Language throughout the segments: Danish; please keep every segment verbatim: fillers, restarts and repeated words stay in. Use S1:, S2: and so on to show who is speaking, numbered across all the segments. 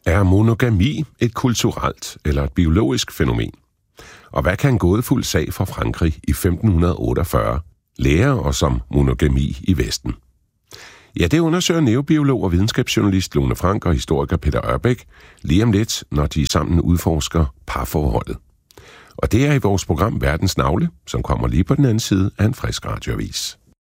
S1: Er monogami et kulturelt eller et biologisk fænomen? Og hvad kan en gådefuld sag fra Frankrig i femten otteogfyrre lære os om monogami i Vesten? Ja, det undersøger neobiolog og videnskabsjournalist Lone Frank og historiker Peter Ørbæk lige om lidt, når de sammen udforsker parforholdet. Og det er i vores program Verdens Navle, som kommer lige på den anden side af en frisk radioavis.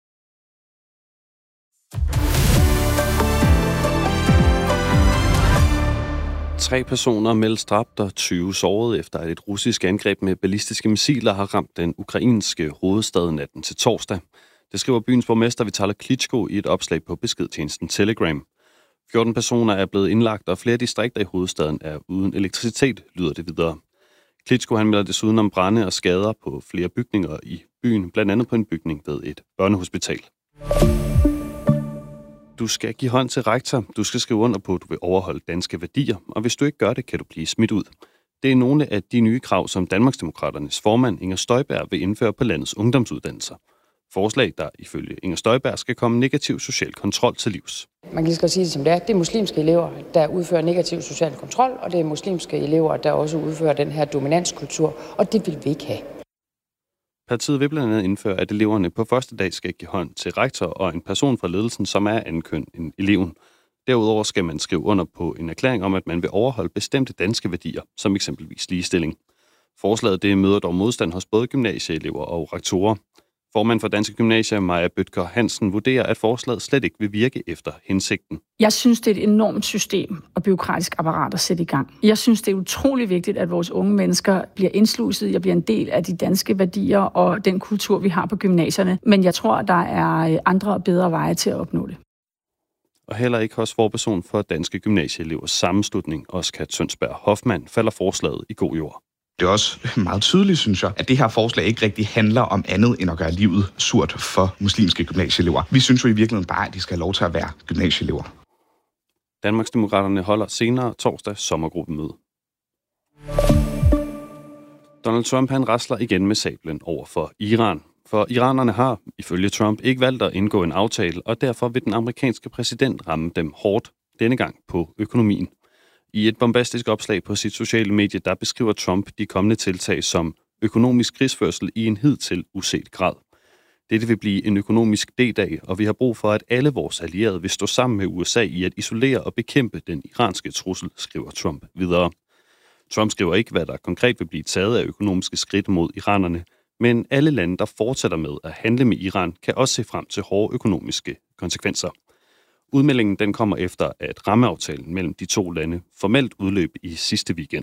S2: Tre personer meldt dræbt og tyve såret efter at et russisk angreb med ballistiske missiler har ramt den ukrainske hovedstad natten til torsdag. Det skriver byens borgmester Vitali Klitschko i et opslag på beskedtjenesten Telegram. fjorten personer er blevet indlagt, og flere distrikter i hovedstaden er uden elektricitet, lyder det videre. Klitschko han melder desuden om brande og skader på flere bygninger i byen, blandt andet på en bygning ved et børnehospital. Du skal give hånd til rektor. Du skal skrive under på, at du vil overholde danske værdier, og hvis du ikke gør det, kan du blive smidt ud. Det er nogle af de nye krav, som Danmarksdemokraternes formand Inger Støjberg vil indføre på landets ungdomsuddannelser. Forslag, der ifølge Inger Støjberg skal komme negativ social kontrol til livs.
S3: Man kan lige så sige det som det er. Det er muslimske elever, der udfører negativ social kontrol, og det er muslimske elever, der også udfører den her dominanskultur, og det vil vi ikke have.
S2: Partiet vil blandt andet indføre, at eleverne på første dag skal give hånd til rektor og en person fra ledelsen, som er anden køn end eleven. Derudover skal man skrive under på en erklæring om, at man vil overholde bestemte danske værdier, som eksempelvis ligestilling. Forslaget det møder dog modstand hos både gymnasieelever og rektorer. Formand for Danske Gymnasier, Maja Bødker Hansen, vurderer, at forslaget slet ikke vil virke efter hensigten.
S4: Jeg synes, det er et enormt system og bureaukratisk apparat at sætte i gang. Jeg synes, det er utrolig vigtigt, at vores unge mennesker bliver indsluset, jeg bliver en del af de danske værdier og den kultur, vi har på gymnasierne. Men jeg tror, der er andre og bedre veje til at opnå det.
S2: Og heller ikke hos forperson for Danske Gymnasieelevers sammenslutning, Oscar Tønsberg Hoffmann, falder forslaget i god jord.
S5: Det er også meget tydeligt, synes jeg, at det her forslag ikke rigtig handler om andet end at gøre livet surt for muslimske gymnasieelever. Vi synes jo i virkeligheden bare, at de skal have lov til at være gymnasieelever.
S2: Danmarksdemokraterne holder senere torsdag sommergruppemøde. Donald Trump han rasler igen med sablen over for Iran. For iranerne har, ifølge Trump, ikke valgt at indgå en aftale, og derfor vil den amerikanske præsident ramme dem hårdt, denne gang på økonomien. I et bombastisk opslag på sit sociale medie, der beskriver Trump de kommende tiltag som økonomisk krigsførsel i en hidtil uset grad. Dette vil blive en økonomisk D-dag, og vi har brug for, at alle vores allierede vil stå sammen med U S A i at isolere og bekæmpe den iranske trussel, skriver Trump videre. Trump skriver ikke, hvad der konkret vil blive taget af økonomiske skridt mod iranerne, men alle lande, der fortsætter med at handle med Iran, kan også se frem til hårde økonomiske konsekvenser. Udmeldingen den kommer efter, at rammeaftalen mellem de to lande formelt udløb i sidste weekend.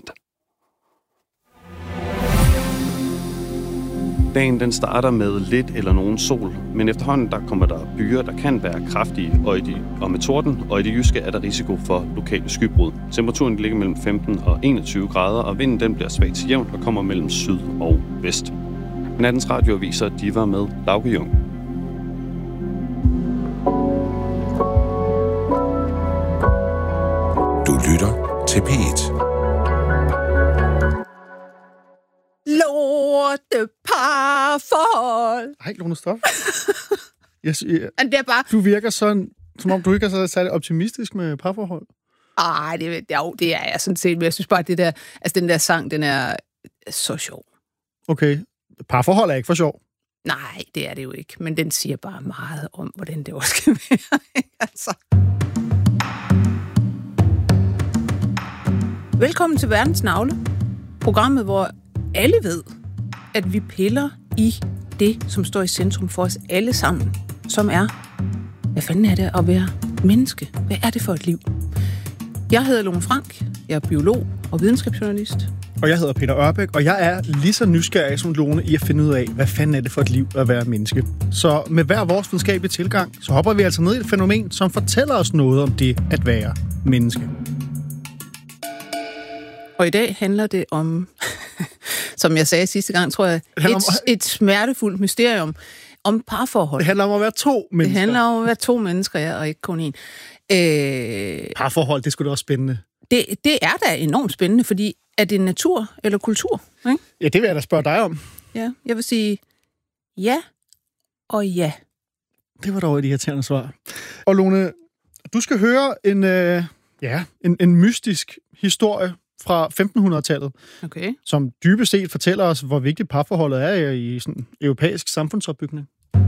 S2: Dagen den starter med lidt eller nogen sol, men efterhånden der kommer der byer, der kan være kraftige og, i de, og med torden, og i det jyske er der risiko for lokale skybrud. Temperaturen ligger mellem femten og enogtyve grader, og vinden den bliver svagt til jævnt og kommer mellem syd og vest. Nattens radioaviser, de var med Lauke Jung.
S1: Du lytter til P et.
S6: Lorte parforhold.
S7: Ej, Lone, stop. Jeg, jeg,
S6: det er bare...
S7: Du virker sådan, som om du ikke er så særlig optimistisk med parforhold.
S6: Ej, det, det, jo, det er jeg sådan set, men jeg synes bare, at det der, altså den der sang, den er så sjov.
S7: Okay, parforhold er ikke for sjov.
S6: Nej, det er det jo ikke, men den siger bare meget om, hvordan det også skal være. altså... Velkommen til Verdens Navle, programmet, hvor alle ved, at vi piller i det, som står i centrum for os alle sammen, som er, hvad fanden er det at være menneske? Hvad er det for et liv? Jeg hedder Lone Frank, jeg er biolog og videnskabsjournalist.
S7: Og jeg hedder Peter Ørbæk, og jeg er lige så nysgerrig som Lone i at finde ud af, hvad fanden er det for et liv at være menneske. Så med hver vores videnskabelige tilgang, så hopper vi altså ned i et fænomen, som fortæller os noget om det at være menneske.
S6: Og i dag handler det om, som jeg sagde sidste gang, tror jeg, et, om, et smertefuldt mysterium om parforhold.
S7: Det handler om at være to mennesker.
S6: Det handler om at være to mennesker, ja, og ikke kun én. Øh,
S7: parforhold, det skulle da også spændende.
S6: Det, det er da enormt spændende, fordi er det natur eller kultur? Ikke?
S7: Ja, det vil jeg da spørge dig om.
S6: Ja, jeg vil sige ja og ja.
S7: Det var dog et irriterende svar. Og Lone, du skal høre en, øh, Ja, en, en mystisk historie fra femten hundrede-tallet,
S6: Okay.
S7: som dybest set fortæller os, hvor vigtigt parforholdet er i sådan europæisk samfundsopbygning.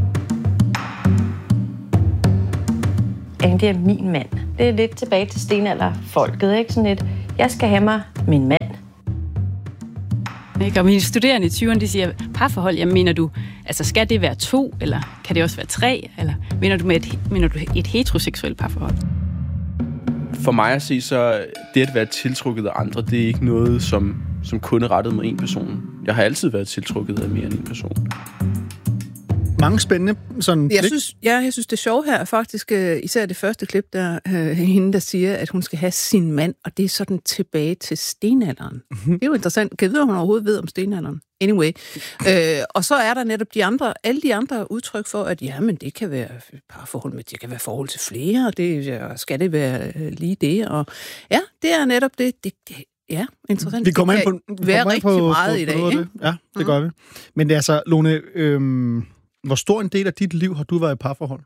S8: Det er min mand. Det er lidt tilbage til stenalderfolket, ikke? Sådan lidt, jeg skal have mig min mand.
S9: Ikke? Og mine studerende i tyverne, de siger, parforhold, jamen mener du, altså skal det være to, eller kan det også være tre, eller mener du med et, mener du et heteroseksuelt parforhold?
S10: For mig at se, så det at være tiltrukket af andre, det er ikke noget, som, som kun er rettet mod en person. Jeg har altid været tiltrukket af mere end en person.
S7: Mange spændende sådan
S6: Jeg
S7: blik.
S6: synes, ja, jeg synes, det sjove her er faktisk uh, især det første klip, der uh, hende, der siger, at hun skal have sin mand, og det er sådan tilbage til stenalderen. Mm-hmm. Det er jo interessant. Kan jeg vide, om hun overhovedet ved om stenalderen? Anyway. Uh, og så er der netop de andre, alle de andre udtryk for, at ja, men det kan være parforhold, men det kan være forhold til flere, og det ja, skal det være uh, lige det. Og ja, det er netop det. det, det ja, interessant.
S7: Vi kommer ind på,
S6: det være rigtig
S7: på,
S6: meget
S7: på,
S6: i dag,
S7: på
S6: ikke?
S7: Det. Ja, det
S6: Mhm.
S7: gør vi. Men det er altså, Lone, øhm, hvor stor en del af dit liv har du været i parforhold?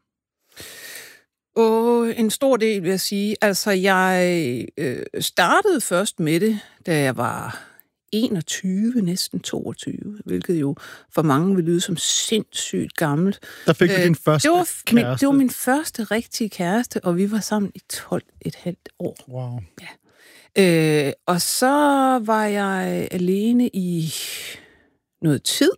S6: Åh, en stor del, vil jeg sige. Altså, jeg øh, startede først med det, da jeg var enogtyve, næsten toogtyve, hvilket jo for mange vil lyde som sindssygt gammelt.
S7: Der fik du din første
S6: det var,
S7: kæreste.
S6: Min, det var min første rigtige kæreste, og vi var sammen i tolv et halvt år.
S7: Wow.
S6: Ja. Øh, og så var jeg alene i noget tid.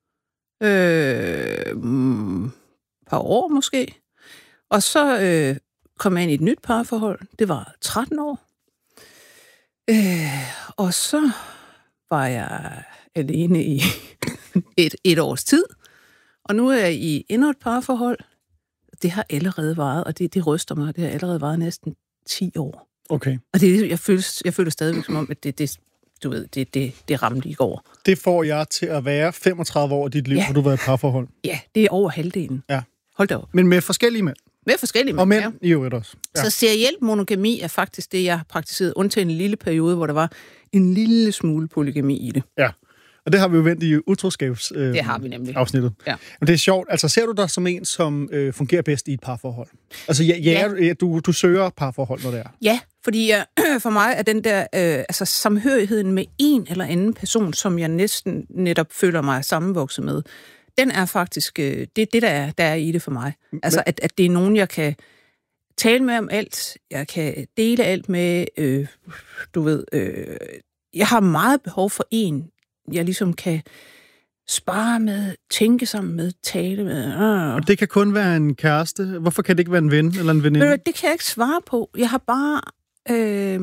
S6: Øh, mm, par år måske. Og så øh, kom jeg ind i et nyt parforhold. Det var tretten år. Øh, og så var jeg alene i et, et års tid. Og nu er jeg i endnu et parforhold. Det har allerede varet, og det, det ryster mig. Det har allerede varet næsten ti år.
S7: Okay.
S6: Og det, jeg, føler, jeg føler stadigvæk som om, at det, det, du ved, det, det, det ramte i går.
S7: Det får jeg til at være femogtredive år af dit liv,
S6: Ja.
S7: hvor du har været i parforhold.
S6: Ja, det er over halvdelen.
S7: Ja.
S6: Hold da op.
S7: Men med forskellige mænd.
S6: Med forskellige mænd,
S7: Og mænd
S6: ja.
S7: i øvrigt også. Ja.
S6: Så seriel monogami er faktisk det, jeg har praktiseret, undtagen en lille periode, hvor der var en lille smule polygami i det.
S7: Ja. Og det har vi jo vendt i utroskabs øh,
S6: Det har vi nemlig.
S7: afsnittet.
S6: Ja.
S7: Men det er sjovt. Altså, ser du dig som en, som øh, fungerer bedst i et parforhold? Altså, ja, ja, ja. Du, du søger parforhold, når det er.
S6: Ja, fordi jeg, for mig er den der øh, altså, samhørigheden med en eller anden person, som jeg næsten netop føler mig sammenvokset med, den er faktisk øh, det, det der, er, der er i det for mig. Altså, at, at det er nogen, jeg kan tale med om alt, jeg kan dele alt med, øh, du ved, øh, jeg har meget behov for en, jeg ligesom kan spare med, tænke sammen med, tale med. Øh.
S7: Og det kan kun være en kæreste. Hvorfor kan det ikke være en ven eller en veninde?
S6: Men det kan jeg ikke svare på. Jeg har bare... Øh,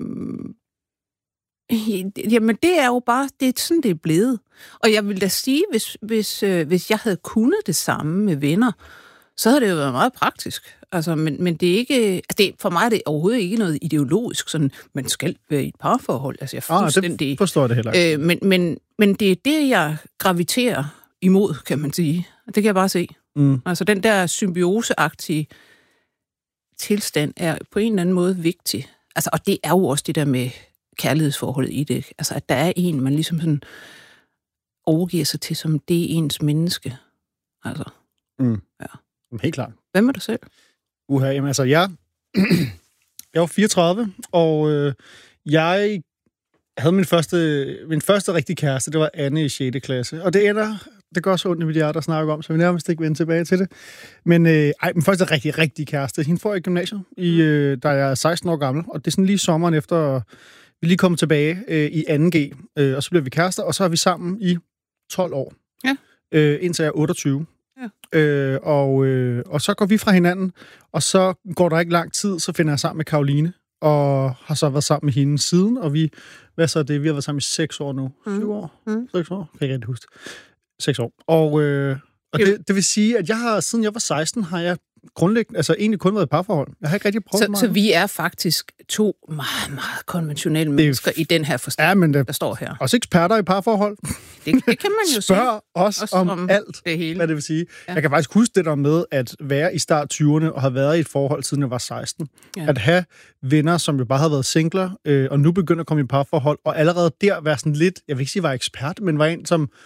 S6: jamen, det er jo bare... Det er sådan, det er blevet. Og jeg vil da sige, hvis, hvis, øh, hvis jeg havde kunnet det samme med venner, så havde det jo været meget praktisk. Altså, men, men det er ikke... Altså, det, for mig er det overhovedet ikke noget ideologisk, sådan, man skal være i et parforhold. Altså, jeg
S7: Ah,
S6: fuldstændig...
S7: det forstår jeg det heller ikke.
S6: Øh, men, men, men det er det, jeg graviterer imod, kan man sige. Det kan jeg bare se.
S7: Mm.
S6: Altså, den der symbioseagtige tilstand er på en eller anden måde vigtig. Altså, og det er jo også det der med kærlighedsforholdet i det. Altså, at der er en, man ligesom sådan overgiver sig til, som det er ens menneske. Altså,
S7: Mm.
S6: ja.
S7: Helt klart.
S6: Hvem er du selv?
S7: Uha, jamen altså, jeg, jeg var fireogtredive, og øh, jeg havde min første, min første rigtige kæreste, det var Anne i sjette klasse. Og det ender, det går så ondt i mit hjerte at snakke om, så vi nærmest ikke vender tilbage til det. Men øh, ej, min første rigtig, rigtig kæreste, hende får jeg i gymnasiet, i, øh, da jeg er seksten år gammel. Og det er sådan lige sommeren efter, vi lige kommer tilbage øh, i anden G, øh, og så bliver vi kærester, og så er vi sammen i tolv år.
S6: Ja.
S7: Øh, indtil jeg er otteogtyve.
S6: Ja.
S7: Øh, og, øh, og så går vi fra hinanden, og så går der ikke lang tid, så finder jeg sammen med Karoline, og har så været sammen med hende siden, og vi, hvad så er det, vi har været sammen i seks år nu.
S6: Mm.
S7: Syv år?
S6: Mm.
S7: Seks år? Kan jeg ikke rigtig huske. Seks år. Og, øh, og det, det vil sige, at jeg har, siden jeg var seksten, har jeg grundlæggende, altså egentlig kun været i parforhold. Jeg har ikke rigtig prøvet
S6: Så,
S7: meget.
S6: så vi er faktisk to meget, meget konventionelle mennesker i den her forstand,
S7: ja, men det,
S6: der står her.
S7: også eksperter i parforhold.
S6: Det, det kan man jo
S7: Spørg os
S6: Også
S7: om,
S6: om
S7: alt,
S6: det hele.
S7: hvad det vil sige.
S6: Ja.
S7: Jeg kan faktisk huske det der med at være i start tyverne og have været i et forhold, siden jeg var seksten.
S6: Ja.
S7: At have venner, som jo bare havde været singler, øh, og nu begynder at komme i parforhold, og allerede der være sådan lidt, jeg vil ikke sige, var ekspert, men var en, som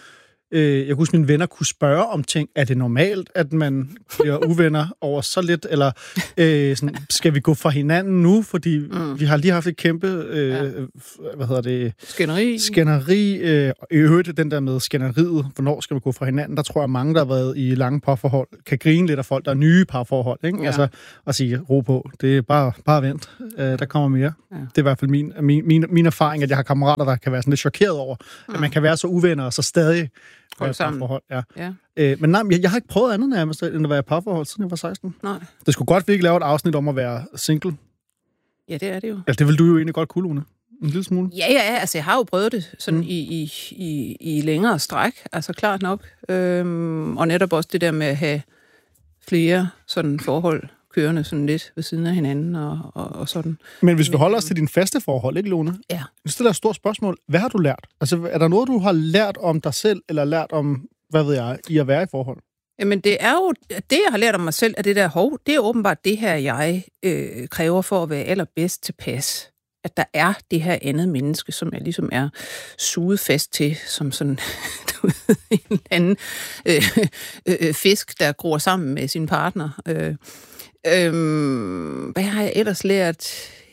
S7: Øh, jeg kunne huske, mine venner kunne spørge om ting. Er det normalt, at man bliver uvenner over så lidt? Eller øh, sådan, skal vi gå fra hinanden nu? Fordi mm. vi har lige haft et kæmpe øh, ja. hvad hedder det?
S6: Skænderi.
S7: Skænderi. Øh, og i øvrigt den der med skænderiet. Hvornår skal man gå fra hinanden? Der tror jeg, mange, der har været i lange parforhold, kan grine lidt af folk, der er nye parforhold. Ikke? Ja. Altså at sige, ro på. Det er bare, bare vent. Øh, der kommer mere. Ja. Det er i hvert fald min, min, min, min erfaring, at jeg har kammerater, der kan være sådan lidt chokeret over, mm. at man kan være så uvenner og så stadig være i parforhold. Ja. Ja. Øh, men nej, jeg, jeg har ikke prøvet andet nærmest, end at være i parforhold, siden jeg var seksten. Nej. Det skulle godt virkelig lave et afsnit om at være single.
S6: Ja, det er det jo.
S7: Ja, det vil du jo egentlig godt kunne, Lone. En lille smule.
S6: Ja, ja, altså jeg har jo prøvet det sådan mm. i, i, i, i længere stræk, altså klart nok. Øhm, og netop også det der med at have flere sådan forhold kørende sådan lidt ved siden af hinanden og, og, og sådan.
S7: Men hvis vi holder os til dine faste forhold, ikke Lone?
S6: Ja.
S7: Jeg stiller et stort spørgsmål. Hvad har du lært? Altså, er der noget, du har lært om dig selv, eller lært om, hvad ved jeg, i at være i forhold?
S6: Jamen, det er jo, det jeg har lært om mig selv, at det der hov, det er åbenbart det her, jeg øh, kræver for at være allerbedst tilpas. At der er det her andet menneske, som jeg ligesom er suget fast til, som sådan du ved, en eller anden øh, øh, fisk, der gror sammen med sin partner. Øh, øh, hvad har jeg ellers lært?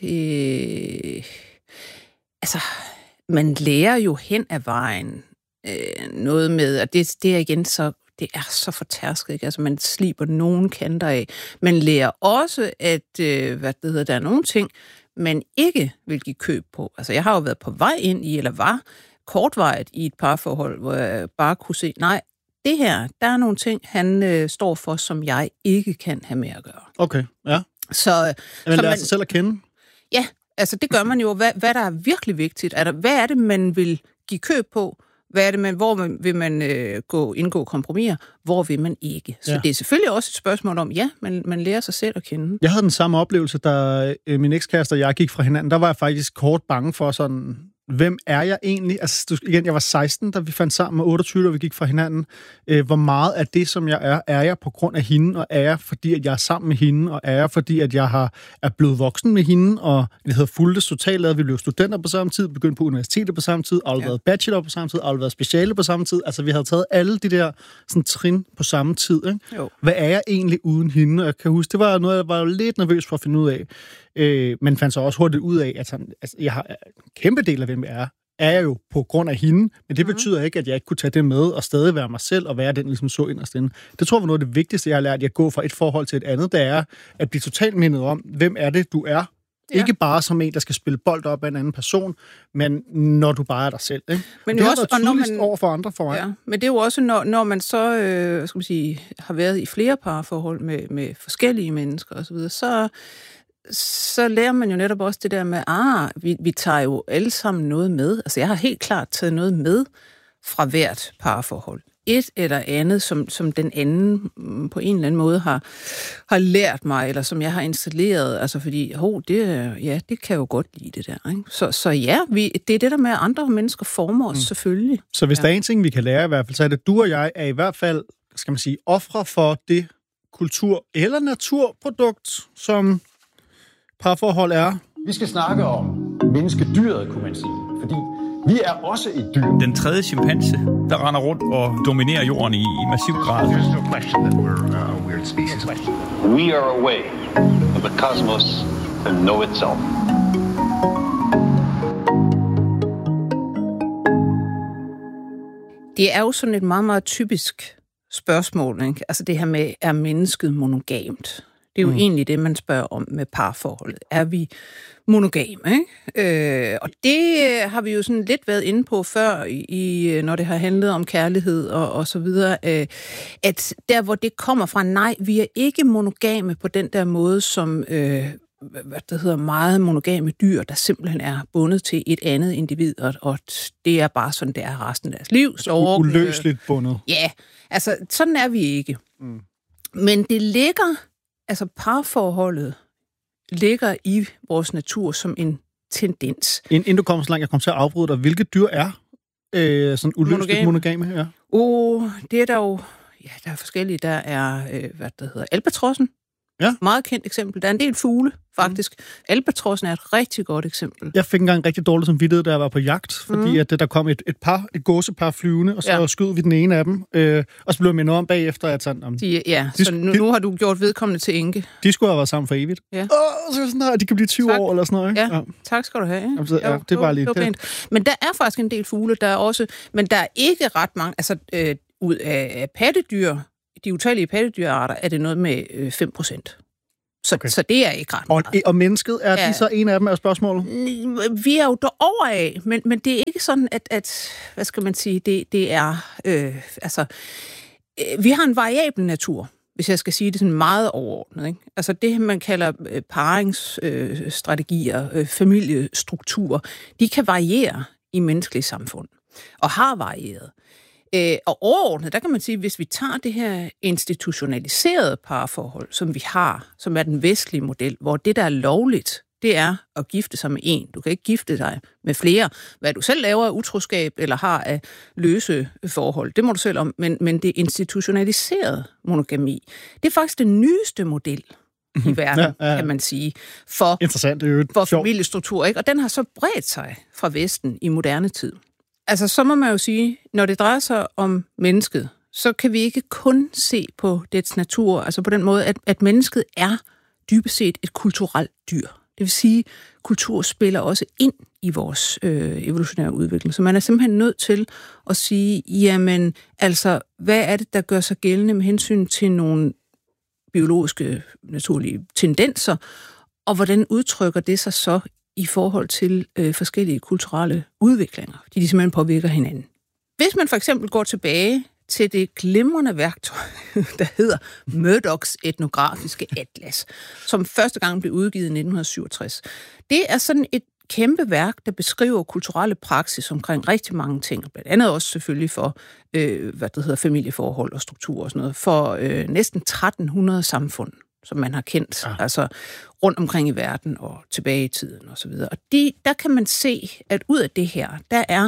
S6: Øh, altså, man lærer jo hen ad vejen øh, noget med, og det, det er igen så det er så fortærsket, ikke? Altså, man sliber nogen kanter af. Man lærer også, at øh, hvad det hedder, der er nogle ting, man ikke vil give køb på. Altså, jeg har jo været på vej ind i, eller var kortvarigt i et parforhold, hvor jeg bare kunne se, nej, det her, der er nogle ting, han øh, står for, som jeg ikke kan have med at gøre.
S7: Okay, ja.
S6: Så,
S7: man
S6: så
S7: lærer sig selv at kende?
S6: Ja, altså det gør man jo. Hvad, hvad der er virkelig vigtigt, er der, hvad er det, man vil give køb på? Hvad er det, man, hvor man, vil man øh, gå, indgå kompromiser? Hvor vil man ikke? Så ja. Det er selvfølgelig også et spørgsmål om, ja, man, man lærer sig selv at kende.
S7: Jeg havde den samme oplevelse, da øh, min ekskæreste og jeg gik fra hinanden. Der var jeg faktisk kort bange for sådan, hvem er jeg egentlig? Altså du, igen, jeg var seksten, da vi fandt sammen, med otteogtyve, da vi gik fra hinanden. Øh, hvor meget af det, som jeg er, er jeg på grund af hende, og er jeg, fordi at jeg er sammen med hende, og er jeg, fordi at jeg har, er blevet voksen med hende, og det hedder fulgtes totalt, at vi blev studenter på samme tid, begyndte på universitetet på samme tid, aldrig ja. været bachelor på samme tid, aldrig været speciale på samme tid. Altså vi havde taget alle de der sådan, trin på samme tid. Ikke? Hvad er jeg egentlig uden hende? Og jeg kan huske, det var noget, jeg var lidt nervøs for at finde ud af. Øh, men fandt så også hurtigt ud af, at han, altså, jeg har en kæmpe del af, hvem jeg er, er jeg jo på grund af hende, men det betyder ikke, at jeg ikke kunne tage det med og stadig være mig selv og være den, ligesom så inderst inde. Det tror jeg var noget af det vigtigste, jeg har lært, at gå fra et forhold til et andet, det er at blive totalt mindet om, hvem er det, du er. Ja. Ikke bare som en, der skal spille bold op af en anden person, men når du bare er dig selv. Ikke? Men det har også, været tydeligst man, over for andre for mig.
S6: Ja, men det er jo også, når, når man så øh, skal man sige, har været i flere parforhold med, med forskellige mennesker osv., så, så så lærer man jo netop også det der med, ah, vi, vi tager jo alle sammen noget med. Altså, jeg har helt klart taget noget med fra hvert parforhold. Et eller andet, som, som den anden på en eller anden måde har, har lært mig, eller som jeg har installeret. Altså, fordi, hov, det, ja, det kan jeg jo godt lide, det der. Ikke? Så, så ja, vi, det er det der med, at andre mennesker former os, mm. selvfølgelig.
S7: Så hvis
S6: ja.
S7: der er en ting, vi kan lære i hvert fald, så er det, du og jeg er i hvert fald, skal man sige, ofre for det kultur- eller naturprodukt, som parforhold er.
S11: Vi skal snakke om menneskedyret, kunne man sige. Fordi vi er også et dyr.
S12: Den tredje chimpanse, der render rundt og dominerer jorden i, i massiv grad.
S11: There's no question that we're a weird species.
S13: We are a way of the cosmos to know itself.
S6: Det er jo sådan et meget, meget typisk spørgsmål, ikke? Altså det her med, er mennesket monogamt? Det er jo mm. egentlig det, man spørger om med parforholdet. Er vi monogame, ikke? Øh, og det har vi jo sådan lidt været inde på før, i, når det har handlet om kærlighed og, og så videre, øh, at der, hvor det kommer fra, nej, vi er ikke monogame på den der måde, som øh, hvad det hedder, meget monogame dyr, der simpelthen er bundet til et andet individ, og, og det er bare sådan, det er resten af deres liv.
S7: Så uløseligt bundet.
S6: Ja, altså sådan er vi ikke. Mm. Men det ligger... Altså parforholdet ligger i vores natur som en tendens.
S7: Inden du kommer så langt, jeg kommer til at afbryde dig. Hvilke dyr er øh, sådan uløseligt monogame? Ja.
S6: Oh, det er der jo... Ja, der er forskellige. Der er, øh, hvad der hedder, albatrossen.
S7: Ja.
S6: Meget kendt eksempel. Der er en del fugle, faktisk. Mm. Albatrossen er et rigtig godt eksempel.
S7: Jeg fik engang rigtig dårligt samvittighed, da jeg var på jagt, fordi mm. at der kom et, et par, et gåsepar flyvende, og så ja. skød vi den ene af dem. Øh, og så blev jeg mindet om bagefter, at sådan... Om,
S6: de, ja,
S7: de,
S6: så nu, de, nu har du gjort vedkommende til enke.
S7: De skulle have været sammen for evigt.
S6: Ja.
S7: Åh, så sådan her, de kan blive tyve tak. år eller sådan noget. Ikke?
S6: Ja, ja, tak skal du have. Ikke?
S7: Altså, ja, jo, det var lige det.
S6: det. Men der er faktisk en del fugle, der er også... Men der er ikke ret mange... Altså, øh, ud af pattedyr, de utallige pattedyrarter, er det noget med øh, fem procent. Så, okay. så det er ikke ret meget.
S7: Og, og mennesket, er ja. de så en af dem af spørgsmålet?
S6: Vi er jo derover af, men, men det er ikke sådan, at, at hvad skal man sige, det, det er, øh, altså, øh, vi har en variabel natur, hvis jeg skal sige det sådan meget overordnet. Ikke? Altså det, man kalder øh, paringsstrategier, øh, familiestrukturer, de kan variere i menneskelige samfund, og har varieret. Øh, og overordnet, der kan man sige, hvis vi tager det her institutionaliserede parforhold, som vi har, som er den vestlige model, hvor det, der er lovligt, det er at gifte sig med en. Du kan ikke gifte dig med flere. Hvad du selv laver af utroskab eller har af løse forhold, det må du selv om. Men, men det institutionaliserede monogami, det er faktisk den nyeste model i verden, ja, ja, ja. kan man sige, for,
S7: Interessant, det er jo
S6: for familiestruktur. Ikke? Og den har så bredt sig fra Vesten i moderne tid. Altså, så må man jo sige, når det drejer sig om mennesket, så kan vi ikke kun se på dets natur, altså på den måde, at, at mennesket er dybest set et kulturelt dyr. Det vil sige, at kultur spiller også ind i vores øh, evolutionære udvikling. Så man er simpelthen nødt til at sige, jamen, altså, hvad er det, der gør sig gældende med hensyn til nogle biologiske, naturlige tendenser, og hvordan udtrykker det sig så i forhold til øh, forskellige kulturelle udviklinger, de, de simpelthen påvirker hinanden. Hvis man for eksempel går tilbage til det glimrende værktøj, der hedder Murdochs etnografiske atlas, som første gang blev udgivet i nitten syvogtres. Det er sådan et kæmpe værk, der beskriver kulturelle praksis omkring rigtig mange ting, blandt andet også selvfølgelig for, øh, hvad det hedder, familieforhold og struktur og sådan noget, for øh, næsten tretten hundrede samfund, som man har kendt, ja. altså rundt omkring i verden og tilbage i tiden og så videre. Og de, der kan man se, at ud af det her, der er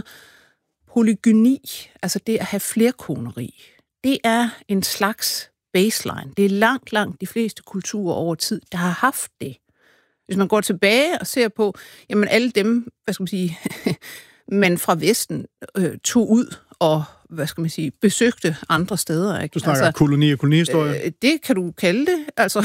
S6: polygyni, altså det at have flerkoneri, det er en slags baseline. Det er langt, langt de fleste kulturer over tid, der har haft det. Hvis man går tilbage og ser på, jamen alle dem, hvad skal man sige, man fra Vesten øh, tog ud og, hvad skal man sige, besøgte andre steder. Ikke?
S7: Du snakker altså, koloni og kolonihistorie?
S6: Øh, det kan du kalde det, altså.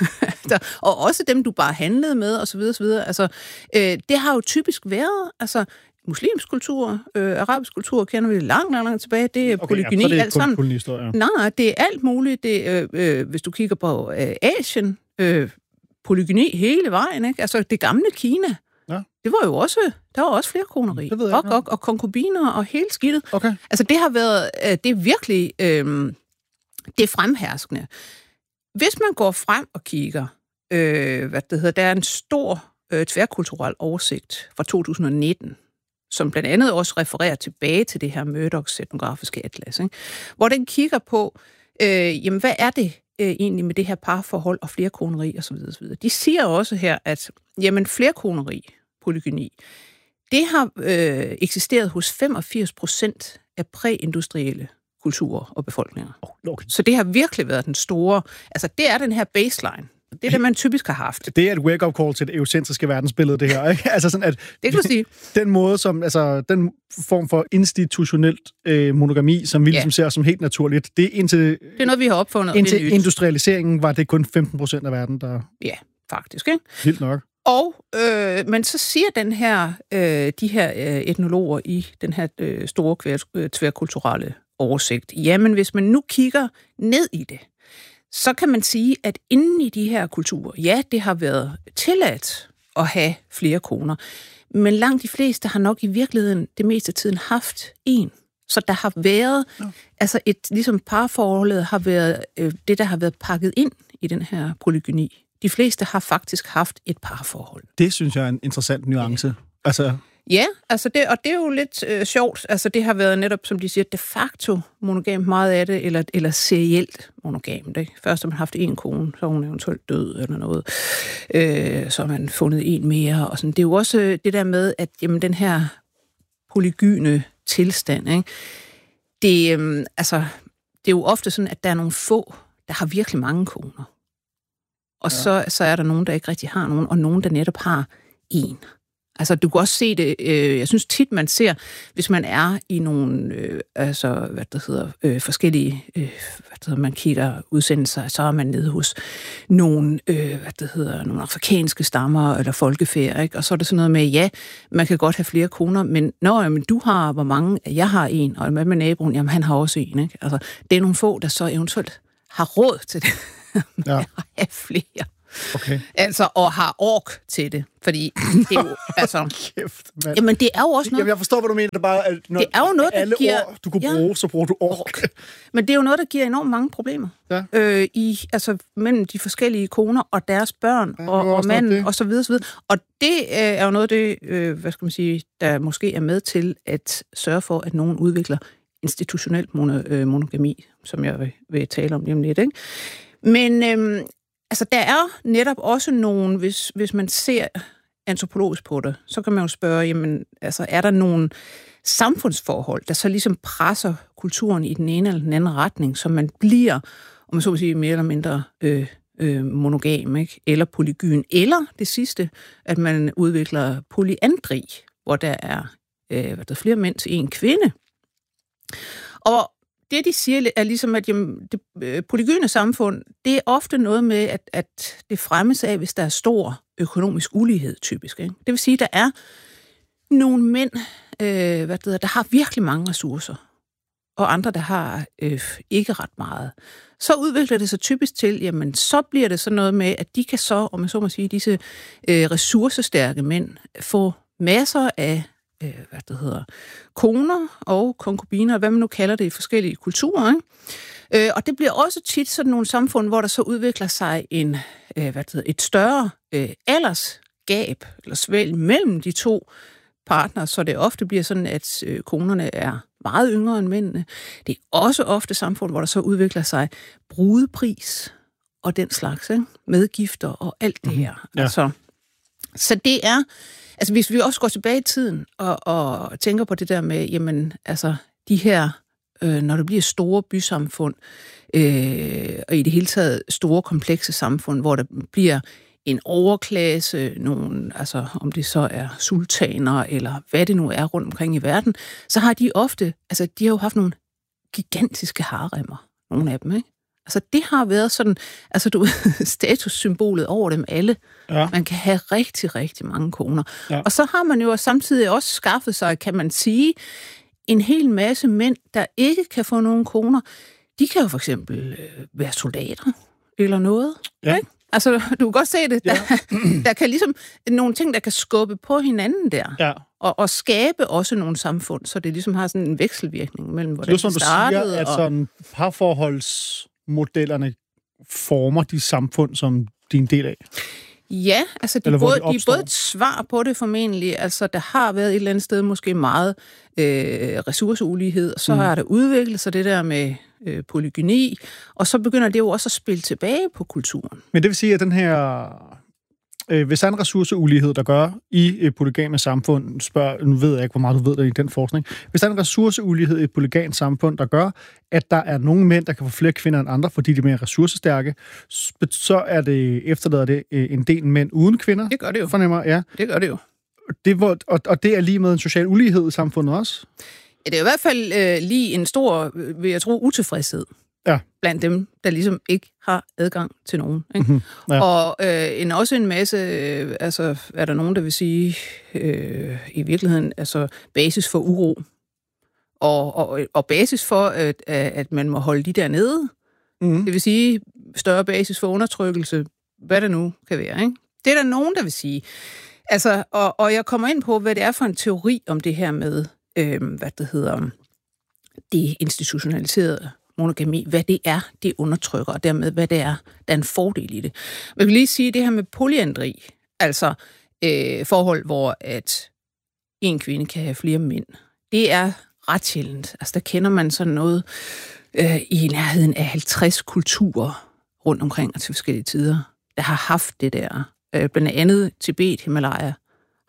S6: Og også dem, du bare handlede med, og så videre, så videre. Altså, øh, det har jo typisk været, altså, muslimsk kultur, øh, arabisk kultur, kender vi langt, langt, langt tilbage. Det er okay, polygyni, ja, det er alt sammen.
S7: Kolonihistorie.
S6: Nej, nej, det er alt muligt. Det, øh, øh, hvis du kigger på øh, Asien, øh, polygyni hele vejen, ikke? Altså, det gamle Kina, ja. det var jo også, der var også flere koneri. Og, og, og konkubiner og hele skidtet. Okay. Altså, det har været, øh, det er virkelig, øh, det er fremherskende. Hvis man går frem og kigger, øh, hvad det hedder, der er en stor øh, tværkulturel oversigt fra to tusind og nitten, som blandt andet også refererer tilbage til det her Murdochs etnografiske atlas, ikke? Hvor den kigger på, øh, jamen, hvad er det øh, egentlig med det her parforhold og flerkoneri osv. osv. De siger også her, at jamen, flerkoneri, polygyni, det har øh, eksisteret hos femogfirs procent af præindustrielle kulturer og befolkninger. Okay. Så det har virkelig været den store, altså det er den her baseline. Det er det, man typisk har haft.
S7: Det er et wake-up call til det eurocentriske verdensbillede, det her, ikke? Altså sådan, at
S6: det kan du sige.
S7: Den måde, som, altså, den form for institutionelt øh, monogami, som vi ja. ligesom ser som helt naturligt, det er indtil...
S6: Det er noget, vi har opfundet.
S7: Indtil industrialiseringen var det kun femten procent af verden, der...
S6: Ja, faktisk, ikke?
S7: Vildt nok.
S6: Og, øh, men så siger den her, øh, de her øh, etnologer i den her øh, store kvær, tværkulturelle oversigt, jamen hvis man nu kigger ned i det, så kan man sige, at inden i de her kulturer, ja, det har været tilladt at have flere koner, men langt de fleste har nok i virkeligheden det meste af tiden haft en. Så der har været, ja. altså et, ligesom parforholdet har været øh, det, der har været pakket ind i den her polygyni. De fleste har faktisk haft et parforhold.
S7: Det synes jeg er en interessant nuance. Ja. Altså...
S6: Ja, altså det, og det er jo lidt øh, sjovt. Altså det har været netop, som de siger, de facto monogamt meget af det, eller, eller serielt monogamt. Ikke? Først har man haft en kone, så er hun eventuelt død eller noget. Øh, så har man fundet en mere. Og sådan. Det er jo også det der med, at jamen, den her polygyne tilstand, ikke? Det, øh, altså, det er jo ofte sådan, at der er nogle få, der har virkelig mange koner. Og ja. så, så er der nogen, der ikke rigtig har nogen, og nogen, der netop har en. Altså, du kan også se det, øh, jeg synes tit, man ser, hvis man er i nogle, øh, altså, hvad det hedder, øh, forskellige, øh, hvad det hedder, man kigger udsendelser, så er man nede hos nogle, øh, hvad det hedder, nogle afrikanske stammer eller folkefærd, ikke? Og så er det sådan noget med, ja, man kan godt have flere koner, men når jamen, du har, hvor mange, jeg har en, og hvad med naboen, jamen han har også en, ikke? Altså, det er nogle få, der så eventuelt har råd til det. Ja. At have flere.
S7: Okay.
S6: Altså, og har ork til det. Fordi det er jo, altså...
S7: Kæft, mand.
S6: Jamen, det er jo også noget...
S7: Jamen, jeg forstår, hvad du mener. Det er, bare, at når
S6: det er jo noget,
S7: alle
S6: der giver...
S7: ord, du kunne bruge, ja. så bruger du ork.
S6: Men det er jo noget, der giver enormt mange problemer. Ja. Øh, i, altså, mellem de forskellige koner og deres børn ja, og, og manden og så videre, så videre. Og det øh, er jo noget, det, øh, hvad skal man sige, der måske er med til at sørge for, at nogen udvikler institutionel mono, øh, monogami, som jeg vil, vil tale om lige om lidt, ikke? Men... Øh, Altså, der er netop også nogen, hvis, hvis man ser antropologisk på det, så kan man jo spørge, jamen, altså, er der nogle samfundsforhold, der så ligesom presser kulturen i den ene eller den anden retning, så man bliver, om man så vil sige, mere eller mindre øh, øh, monogam, ikke? Eller polygyn, eller det sidste, at man udvikler polyandri, hvor der er øh, hvad der er flere mænd til en kvinde. Og det, de siger, er ligesom, at jamen, det øh, polygyne samfund, det er ofte noget med, at, at det fremmes af, hvis der er stor økonomisk ulighed, typisk. Ikke? Det vil sige, at der er nogle mænd, øh, hvad det hedder, der har virkelig mange ressourcer, og andre, der har øh, ikke ret meget. Så udvikler det sig typisk til, jamen, så bliver det sådan noget med, at de kan så, om man så må sige, disse øh, ressourcestærke mænd, få masser af hvad det hedder, koner og konkubiner, hvad man nu kalder det i forskellige kulturer. Ikke? Øh, og det bliver også tit sådan nogle samfund, hvor der så udvikler sig en, øh, hvad det hedder, et større øh, aldersgab, eller svælg mellem de to partnere, så det ofte bliver sådan, at øh, konerne er meget yngre end mændene. Det er også ofte samfund, hvor der så udvikler sig brudepris og den slags, ikke? Medgifter og alt det her. Mm-hmm. Ja. Altså, så det er Altså, hvis vi også går tilbage i tiden og, og tænker på det der med, jamen, altså, de her, øh, når det bliver store bysamfund, øh, og i det hele taget store, komplekse samfund, hvor der bliver en overklasse, nogen, altså, om det så er sultaner, eller hvad det nu er rundt omkring i verden, så har de ofte, altså, de har jo haft nogle gigantiske haremmer, nogle af dem, ikke? Altså, det har været sådan, altså, du statussymbolet over dem alle. Ja. Man kan have rigtig, rigtig mange koner. Ja. Og så har man jo samtidig også skaffet sig, kan man sige, en hel masse mænd, der ikke kan få nogen koner. De kan jo for eksempel øh, være soldater eller noget. Ja. Ikke? Altså, du kan godt se det. Der, ja. der kan ligesom nogle ting, der kan skubbe på hinanden der. Ja. Og, og skabe også nogle samfund, så det ligesom har sådan en vekselvirkning mellem, hvordan det, det startede.
S7: Det er sådan, du siger, at sådan parforholds modellerne former de samfund, som de er en del af?
S6: Ja, altså de, både, de, de er både et svar på det formentlig. Altså der har været et eller andet sted måske meget øh, ressourceulighed, og så mm. har der udviklet sig det der med øh, polygyni, og så begynder det jo også at spille tilbage på kulturen.
S7: Men det vil sige, at den her... Øh, hvis der er en ressourceulighed, der gør i et polygame samfund, spørg, nu ved jeg ikke, hvor meget du ved det i den forskning, hvis der er en ressourceulighed i et polygamt samfund, der gør, at der er nogle mænd, der kan få flere kvinder end andre, fordi de er mere ressourcestærke, så er det, efterlader det en del mænd uden kvinder.
S6: Det gør det jo.
S7: Fornemmer, ja.
S6: Det gør det jo.
S7: Det var, og, og det er lige med en social ulighed i samfundet også?
S6: Ja, det er i hvert fald øh, lige en stor, vil jeg tro, utilfredshed. Ja. Blandt dem, der ligesom ikke har adgang til nogen. Ikke? Mm-hmm. Ja. Og øh, en, også en masse, øh, altså er der nogen, der vil sige, øh, i virkeligheden, altså basis for uro. Og, og, og basis for, at, at man må holde de der nede. Mm-hmm. Det vil sige, større basis for undertrykkelse, hvad det nu kan være. Ikke? Det er der nogen, der vil sige. Altså, og, og jeg kommer ind på, hvad det er for en teori om det her med, øh, hvad det hedder, det institutionaliserede monogami, hvad det er, det undertrykker, og dermed, hvad det er, der er en fordel i det. Men jeg vil lige sige, det her med polyandri, altså øh, forhold, hvor at en kvinde kan have flere mænd, det er ret sjældent. Altså, der kender man sådan noget øh, i nærheden af halvtreds kulturer rundt omkring og til forskellige tider, der har haft det der. Øh, blandt andet Tibet, Himalaya,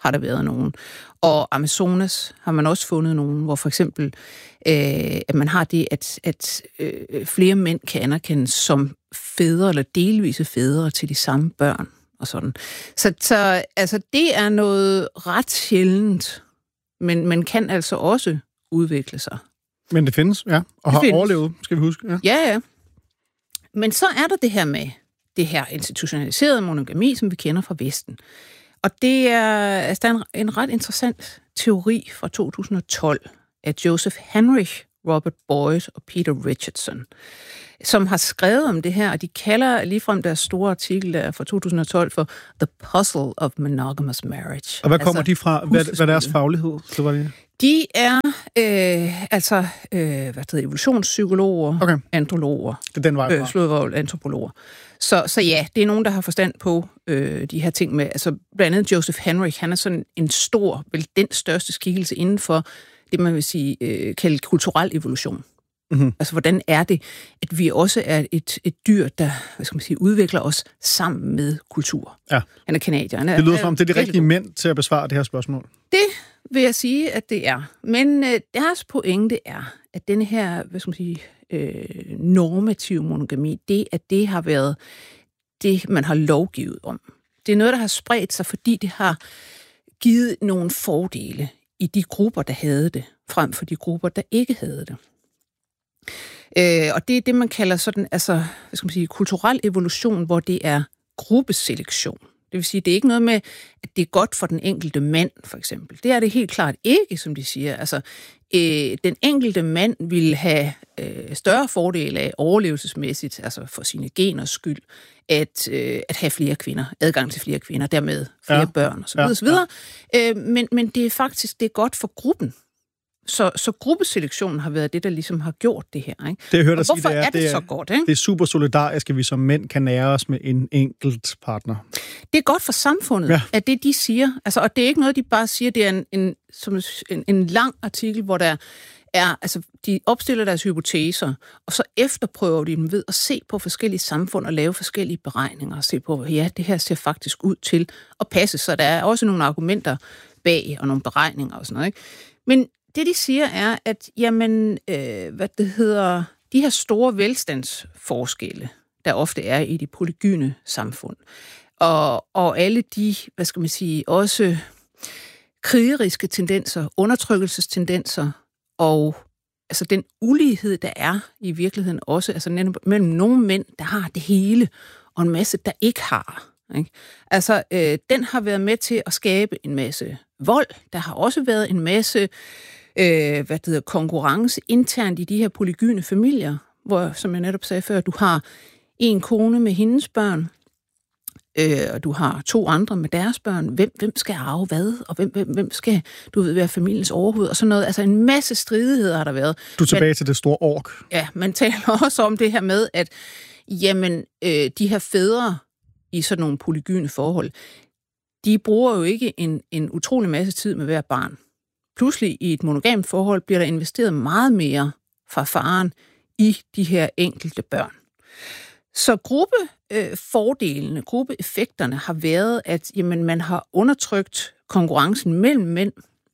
S6: har der været nogen. Og Amazonas har man også fundet nogen, hvor for eksempel, øh, at man har det, at, at øh, flere mænd kan anerkendes som fædre eller delvise fædre til de samme børn og sådan. Så, så altså, det er noget ret sjældent, men man kan altså også udvikle sig.
S7: Men det findes, ja, og
S6: det
S7: har
S6: findes.
S7: overlevet, skal vi huske. Ja.
S6: ja, ja. Men så er der det her med det her institutionaliserede monogami, som vi kender fra Vesten. Og det er, altså, der er en, en ret interessant teori fra to tusind og tolv af Joseph Henrich, Robert Boyd og Peter Richardson, som har skrevet om det her, og de kalder ligefrem deres store artikel der fra to tusind og tolv for The Puzzle of Monogamous Marriage.
S7: Og hvad kommer altså, de fra? Hvad, hvad er deres faglighed? Så var det...
S6: De er øh, altså øh, hvad hedder, evolutionspsykologer, okay. Antropologer,
S7: det er den vej fra.
S6: Øh, slået antropologer. Så, så ja, det er nogen, der har forstand på øh, de her ting med, altså blandt andet Joseph Henrich, han er sådan en stor, vel den største skikkelse inden for det, man vil sige, øh, kalde kulturel evolution. Mm-hmm. Altså, hvordan er det, at vi også er et, et dyr, der, hvad skal man sige, udvikler os sammen med kultur?
S7: Ja.
S6: Han er kanadier. Han er,
S7: det lyder som, det er de rigtige mænd til at besvare det her spørgsmål.
S6: Det vil jeg sige, at det er. Men øh, deres pointe er, at denne her, hvad skal man sige, øh, normative monogami, det, at det har været det, man har lovgivet om. Det er noget, der har spredt sig, fordi det har givet nogle fordele i de grupper, der havde det, frem for de grupper, der ikke havde det. Øh, og det er det, man kalder sådan, altså, hvad skal man sige, kulturel evolution, hvor det er gruppeselektion. Det vil sige, det er ikke noget med, at det er godt for den enkelte mand, for eksempel. Det er det helt klart ikke, som de siger. Altså, øh, den enkelte mand vil have øh, større fordele af overlevelsesmæssigt, altså for sine geners skyld, at, øh, at have flere kvinder, adgang til flere kvinder, dermed flere ja. børn osv. Ja. osv. Ja. Øh, men, men det er faktisk det er godt for gruppen. Så, så gruppeselektionen har været det, der ligesom har gjort det her. Ikke?
S7: Det, jeg hørte
S6: hvorfor
S7: sige, det er,
S6: er det,
S7: det er,
S6: så godt? Ikke?
S7: Det er super solidarisk, at vi som mænd kan nære os med en enkelt partner.
S6: Det er godt for samfundet, ja. at det, de siger. Altså, og det er ikke noget, de bare siger. Det er en, en, som en, en lang artikel, hvor der er, altså, de opstiller deres hypoteser, og så efterprøver de dem ved at se på forskellige samfund og lave forskellige beregninger og se på, ja, det her ser faktisk ud til at passe. Så der er også nogle argumenter bag og nogle beregninger og sådan noget. Ikke? Men det, de siger, er, at jamen, øh, hvad det hedder, de her store velstandsforskelle, der ofte er i de polygyne samfund, og, og alle de, hvad skal man sige, også krigeriske tendenser, undertrykkelsestendenser, og altså den ulighed, der er i virkeligheden også, altså mellem nogle mænd, der har det hele, og en masse, der ikke har. Ikke? Altså, øh, den har været med til at skabe en masse vold. Der har også været en masse øh, hvad det hedder, konkurrence internt i de her polygyne familier, hvor, som jeg netop sagde før, du har en kone med hendes børn, øh, og du har to andre med deres børn. Hvem, hvem skal arve hvad? Og hvem, hvem, hvem skal, du ved, være familiens overhoved? Og sådan noget. Altså en masse stridigheder har der været.
S7: Du er tilbage
S6: Men,
S7: til det store ork.
S6: Ja, man taler også om det her med, at jamen, øh, de her fædre i sådan nogle polygyne forhold, de bruger jo ikke en, en utrolig masse tid med hver barn. Pludselig i et monogamt forhold bliver der investeret meget mere fra faren i de her enkelte børn. Så gruppefordelene, øh, gruppeeffekterne har været, at jamen, man har undertrykt konkurrencen mellem mænd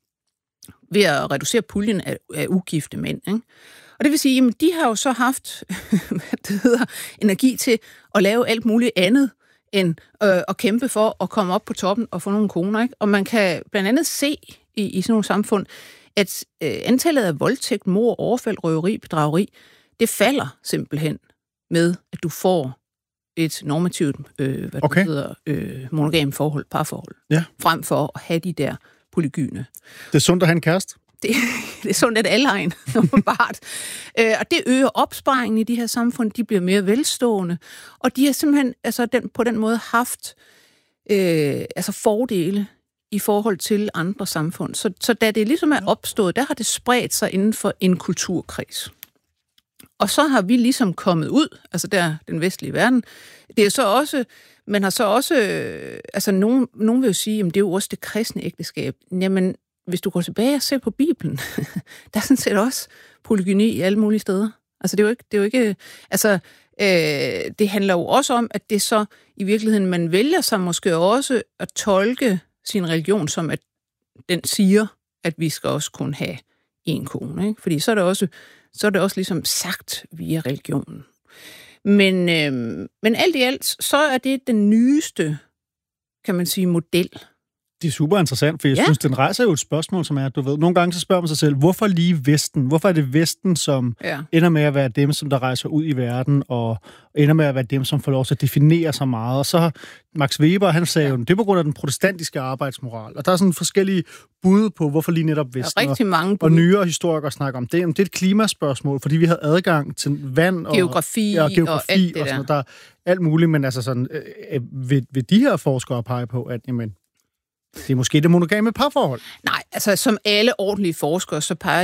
S6: ved at reducere puljen af, af ugifte mænd. Ikke? Og det vil sige, at de har jo så haft hvad det hedder, energi til at lave alt muligt andet, end øh, at kæmpe for at komme op på toppen og få nogle koner. Ikke? Og man kan blandt andet se i, i sådan nogle samfund, at øh, antallet af voldtægt, mord, overfald, røveri, bedrageri, det falder simpelthen med, at du får et normativt øh, hvad okay. det hedder, øh, monogam forhold, parforhold,
S7: ja.
S6: frem for at have de der polygyne.
S7: Det er sundt at have en kæreste.
S6: Det, det er sundt, at alle har en, åbenbart. øh, og det øger opsparingen i de her samfund, de bliver mere velstående, og de har simpelthen altså, den, på den måde haft øh, altså fordele i forhold til andre samfund. Så, så da det ligesom er opstået, der har det spredt sig inden for en kulturkreds. Og så har vi ligesom kommet ud, altså der den vestlige verden. Det er så også, man har så også, øh, altså nogen, nogen vil jo sige, jamen det er jo også det kristne ægteskab. Jamen, hvis du går tilbage og ser på Bibelen, der er sådan set også polygyni i alle mulige steder. Altså det er jo ikke, det er jo ikke, altså øh, det handler jo også om, at det så i virkeligheden, man vælger sig måske også at tolke sin religion som, at den siger, at vi skal også kun have én kone. Ikke? Fordi så er, det også, så er det også ligesom sagt via religionen. Men, øh, men alt i alt, så er det den nyeste, kan man sige, model.
S7: Det er super interessant, for jeg
S6: ja.
S7: synes, den rejser jo et spørgsmål, som er, du ved, nogle gange så spørger man sig selv, hvorfor lige Vesten? Hvorfor er det Vesten, som ja. ender med at være dem, som der rejser ud i verden, og ender med at være dem, som får lov til at definere så meget? Og så Max Weber, han sagde jo, det er på grund af den protestantiske arbejdsmoral. Og der er sådan forskellige bud på, hvorfor lige netop Vesten.
S6: Der er rigtig mange bud.
S7: Og nyere historikere snakker om det. Det er et klimaspørgsmål, fordi vi havde adgang til vand og
S6: geografi,
S7: ja, og, geografi
S6: og alt det
S7: og sådan
S6: der.
S7: Der er alt muligt, men altså sådan, øh, vil, vil de her forskere pege på, at jamen, det er måske det monogame parforhold?
S6: Nej, altså som alle ordentlige forskere, så peger